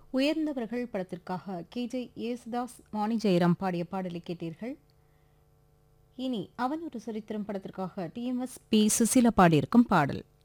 உயர்ந்தவர்கள் படத்திற்காக கே.ஜே. யேசுதாஸ், வாணி ஜெயராம் பாடிய பாடலை கேட்டீர்கள். இனி அவன் ஒரு சரித்திரம் படத்திற்காக டி.எம்.எஸ். பி. சுசீலா பாடியிருக்கும் பாடல்.